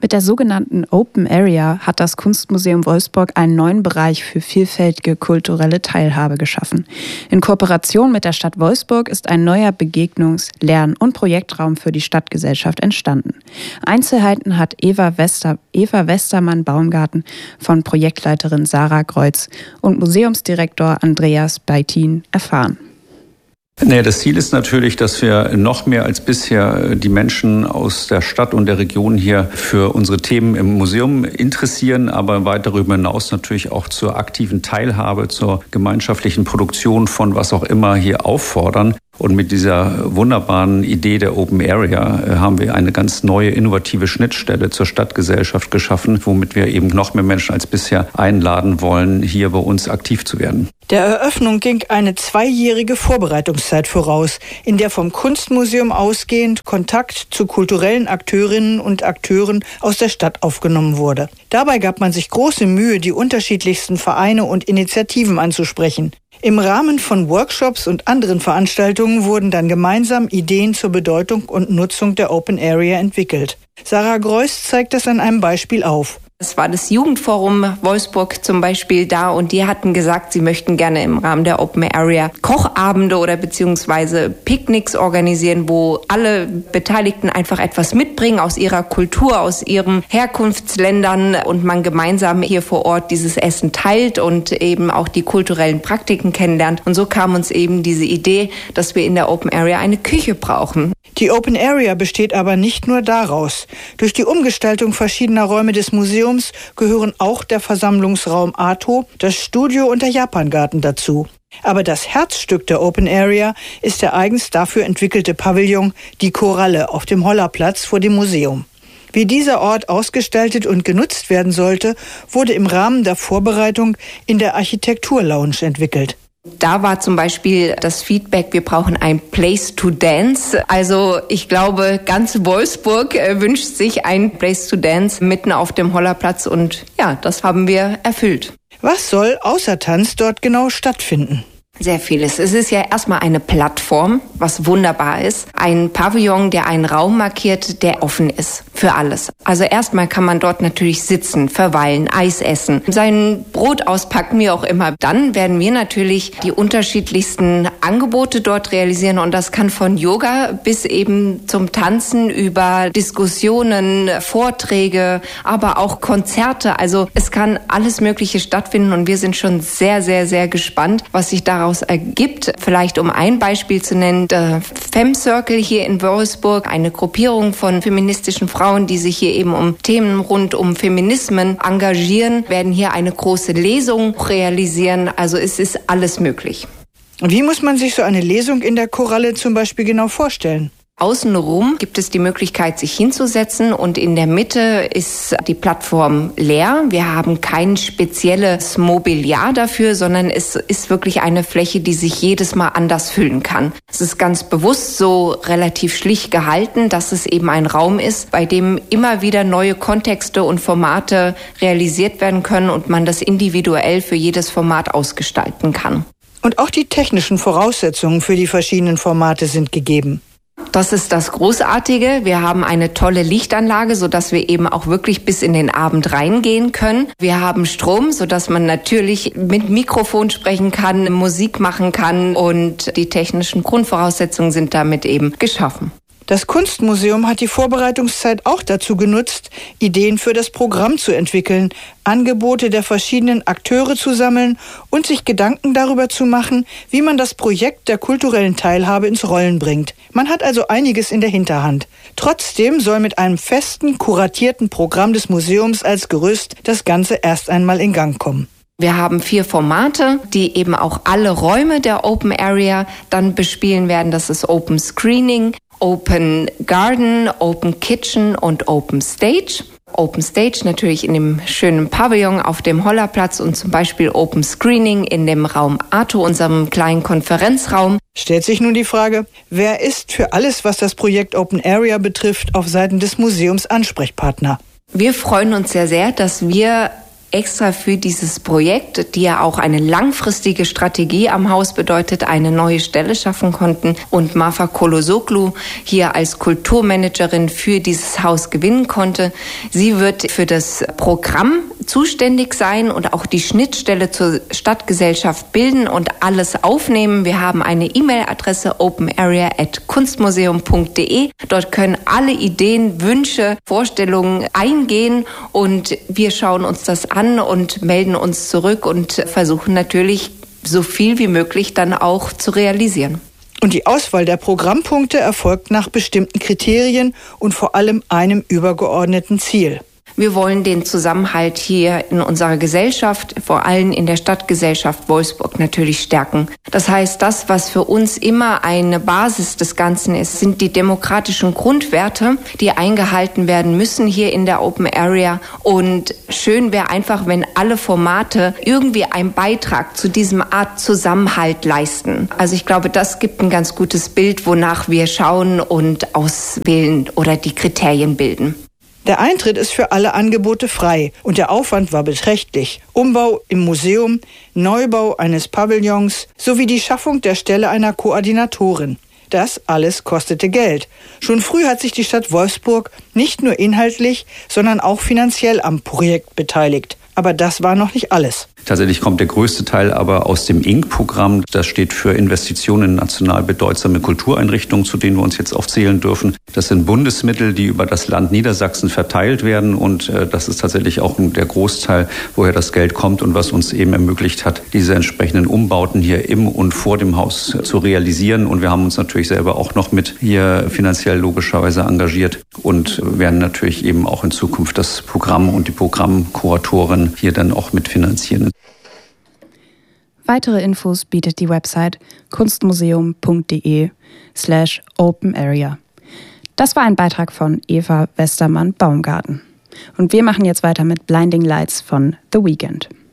Mit der sogenannten Open Area hat das Kunstmuseum Wolfsburg einen neuen Bereich für vielfältige kulturelle Teilhabe geschaffen. In Kooperation mit der Stadt Wolfsburg ist ein neuer Begegnungs-, Lern- und Projektraum für die Stadtgesellschaft entstanden. Einzelheiten hat Eva Westermann-Baumgarten von Projektleiterin Sarah Kreuz und Museumsdirektor Andreas Beitin erfahren. Das Ziel ist natürlich, dass wir noch mehr als bisher die Menschen aus der Stadt und der Region hier für unsere Themen im Museum interessieren, aber weit darüber hinaus natürlich auch zur aktiven Teilhabe, zur gemeinschaftlichen Produktion von was auch immer hier auffordern. Und mit dieser wunderbaren Idee der Open Area haben wir eine ganz neue, innovative Schnittstelle zur Stadtgesellschaft geschaffen, womit wir eben noch mehr Menschen als bisher einladen wollen, hier bei uns aktiv zu werden. Der Eröffnung ging eine 2-jährige Vorbereitungszeit voraus, in der vom Kunstmuseum ausgehend Kontakt zu kulturellen Akteurinnen und Akteuren aus der Stadt aufgenommen wurde. Dabei gab man sich große Mühe, die unterschiedlichsten Vereine und Initiativen anzusprechen. Im Rahmen von Workshops und anderen Veranstaltungen wurden dann gemeinsam Ideen zur Bedeutung und Nutzung der Open Area entwickelt. Sarah Kreuz zeigt das an einem Beispiel auf. Es war das Jugendforum Wolfsburg zum Beispiel da und die hatten gesagt, sie möchten gerne im Rahmen der Open Area Kochabende oder beziehungsweise Picknicks organisieren, wo alle Beteiligten einfach etwas mitbringen aus ihrer Kultur, aus ihren Herkunftsländern und man gemeinsam hier vor Ort dieses Essen teilt und eben auch die kulturellen Praktiken kennenlernt. Und so kam uns eben diese Idee, dass wir in der Open Area eine Küche brauchen. Die Open Area besteht aber nicht nur daraus. Durch die Umgestaltung verschiedener Räume des Museums gehören auch der Versammlungsraum Arto, das Studio und der Japangarten dazu. Aber das Herzstück der Open Area ist der eigens dafür entwickelte Pavillon Die Koralle auf dem Hollerplatz vor dem Museum. Wie dieser Ort ausgestaltet und genutzt werden sollte, wurde im Rahmen der Vorbereitung in der Architekturlounge entwickelt. Da war zum Beispiel das Feedback, wir brauchen ein Place to Dance. Also ich glaube, ganz Wolfsburg wünscht sich ein Place to Dance mitten auf dem Hollerplatz und ja, das haben wir erfüllt. Was soll außer Tanz dort genau stattfinden? Sehr vieles. Es ist ja erstmal eine Plattform, was wunderbar ist. Ein Pavillon, der einen Raum markiert, der offen ist für alles. Also erstmal kann man dort natürlich sitzen, verweilen, Eis essen, sein Brot auspacken, wie auch immer. Dann werden wir natürlich die unterschiedlichsten Angebote dort realisieren und das kann von Yoga bis eben zum Tanzen über Diskussionen, Vorträge, aber auch Konzerte. Also es kann alles Mögliche stattfinden und wir sind schon sehr, sehr, sehr gespannt, was sich daraus ergibt. Vielleicht um ein Beispiel zu nennen, der Fem Circle hier in Wolfsburg, eine Gruppierung von feministischen Frauen, die sich hier eben um Themen rund um Feminismen engagieren, werden hier eine große Lesung realisieren. Also es ist alles möglich. Und wie muss man sich so eine Lesung in der Koralle zum Beispiel genau vorstellen? Außenrum gibt es die Möglichkeit, sich hinzusetzen und in der Mitte ist die Plattform leer. Wir haben kein spezielles Mobiliar dafür, sondern es ist wirklich eine Fläche, die sich jedes Mal anders füllen kann. Es ist ganz bewusst so relativ schlicht gehalten, dass es eben ein Raum ist, bei dem immer wieder neue Kontexte und Formate realisiert werden können und man das individuell für jedes Format ausgestalten kann. Und auch die technischen Voraussetzungen für die verschiedenen Formate sind gegeben. Das ist das Großartige. Wir haben eine tolle Lichtanlage, sodass wir eben auch wirklich bis in den Abend reingehen können. Wir haben Strom, sodass man natürlich mit Mikrofon sprechen kann, Musik machen kann und die technischen Grundvoraussetzungen sind damit eben geschaffen. Das Kunstmuseum hat die Vorbereitungszeit auch dazu genutzt, Ideen für das Programm zu entwickeln, Angebote der verschiedenen Akteure zu sammeln und sich Gedanken darüber zu machen, wie man das Projekt der kulturellen Teilhabe ins Rollen bringt. Man hat also einiges in der Hinterhand. Trotzdem soll mit einem festen, kuratierten Programm des Museums als Gerüst das Ganze erst einmal in Gang kommen. Wir haben 4 Formate, die eben auch alle Räume der Open Area dann bespielen werden. Das ist Open Screening, Open Garden, Open Kitchen und Open Stage. Open Stage natürlich in dem schönen Pavillon auf dem Hollerplatz und zum Beispiel Open Screening in dem Raum Arto, unserem kleinen Konferenzraum. Stellt sich nun die Frage, wer ist für alles, was das Projekt Open Area betrifft, auf Seiten des Museums Ansprechpartner? Wir freuen uns sehr, sehr, dass wir extra für dieses Projekt, die ja auch eine langfristige Strategie am Haus bedeutet, eine neue Stelle schaffen konnten und Marfa Kolosoglu hier als Kulturmanagerin für dieses Haus gewinnen konnte. Sie wird für das Programm zuständig sein und auch die Schnittstelle zur Stadtgesellschaft bilden und alles aufnehmen. Wir haben eine E-Mail-Adresse openarea@kunstmuseum.de. Dort können alle Ideen, Wünsche, Vorstellungen eingehen und wir schauen uns das an und melden uns zurück und versuchen natürlich so viel wie möglich dann auch zu realisieren. Und die Auswahl der Programmpunkte erfolgt nach bestimmten Kriterien und vor allem einem übergeordneten Ziel. Wir wollen den Zusammenhalt hier in unserer Gesellschaft, vor allem in der Stadtgesellschaft Wolfsburg, natürlich stärken. Das heißt, das, was für uns immer eine Basis des Ganzen ist, sind die demokratischen Grundwerte, die eingehalten werden müssen hier in der Open Area. Und schön wäre einfach, wenn alle Formate irgendwie einen Beitrag zu diesem Art Zusammenhalt leisten. Also ich glaube, das gibt ein ganz gutes Bild, wonach wir schauen und auswählen oder die Kriterien bilden. Der Eintritt ist für alle Angebote frei und der Aufwand war beträchtlich. Umbau im Museum, Neubau eines Pavillons sowie die Schaffung der Stelle einer Koordinatorin. Das alles kostete Geld. Schon früh hat sich die Stadt Wolfsburg nicht nur inhaltlich, sondern auch finanziell am Projekt beteiligt. Aber das war noch nicht alles. Tatsächlich kommt der größte Teil aber aus dem INC-Programm. Das steht für Investitionen in national bedeutsame Kultureinrichtungen, zu denen wir uns jetzt aufzählen dürfen. Das sind Bundesmittel, die über das Land Niedersachsen verteilt werden. Und das ist tatsächlich auch der Großteil, woher das Geld kommt und was uns eben ermöglicht hat, diese entsprechenden Umbauten hier im und vor dem Haus zu realisieren. Und wir haben uns natürlich selber auch noch mit hier finanziell logischerweise engagiert und werden natürlich eben auch in Zukunft das Programm und die Programmkuratoren hier dann auch mitfinanzieren. Weitere Infos bietet die Website kunstmuseum.de/openarea. Das war ein Beitrag von Eva Westermann-Baumgarten. Und wir machen jetzt weiter mit Blinding Lights von The Weeknd.